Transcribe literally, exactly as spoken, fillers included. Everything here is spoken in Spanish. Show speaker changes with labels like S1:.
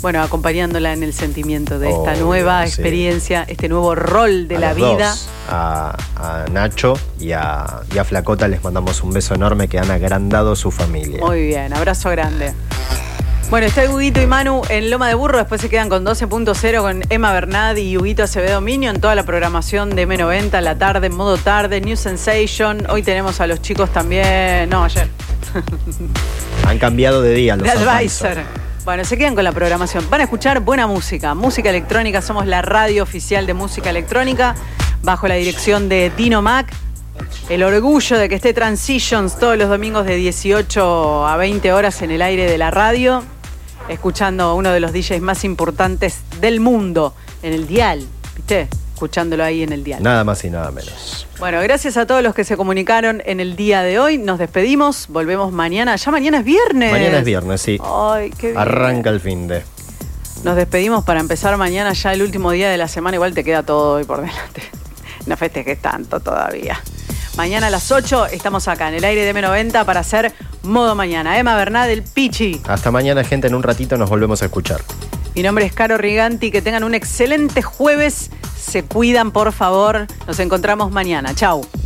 S1: bueno, acompañándola en el sentimiento de esta
S2: Obvio,
S1: nueva
S2: sí.
S1: experiencia, este nuevo rol de
S2: A
S1: la
S2: los
S1: vida.
S2: dos, a, a Nacho y a, y a Flacota les mandamos un beso enorme que han agrandado su familia.
S1: Muy bien, abrazo grande. Bueno, está Huguito y Manu en Loma de Burro, después se quedan con doce punto cero con Emma Bernat y Huguito Acevedo Miño en toda la programación de M noventa, la tarde, en modo tarde, New Sensation. Hoy tenemos a los chicos también, no, ayer.
S2: Han cambiado de día los
S1: de
S2: Advisor.
S1: Advisor. Bueno, se quedan con la programación. Van a escuchar buena música, música electrónica. Somos la radio oficial de música electrónica, bajo la dirección de Dino Mac. El orgullo de que esté Transitions todos los domingos de dieciocho a veinte horas en el aire de la radio, escuchando a uno de los D Js más importantes del mundo en el dial, ¿viste? Escuchándolo ahí en el dial.
S2: Nada más y nada menos.
S1: Bueno, gracias a todos los que se comunicaron en el día de hoy. Nos despedimos, volvemos mañana. Ya mañana es viernes.
S2: Mañana es viernes, sí.
S1: Ay, qué bien.
S2: Arranca el fin de.
S1: Nos despedimos para empezar mañana, ya el último día de la semana. Igual te queda todo hoy por delante. No festejes tanto todavía. Mañana a las ocho estamos acá en el aire de M noventa para hacer Modo Mañana. Emma Bernat, el Pichi.
S2: Hasta mañana, gente. En un ratito nos volvemos a escuchar.
S1: Mi nombre es Caro Riganti. Que tengan un excelente jueves. Se cuidan, por favor. Nos encontramos mañana. Chau.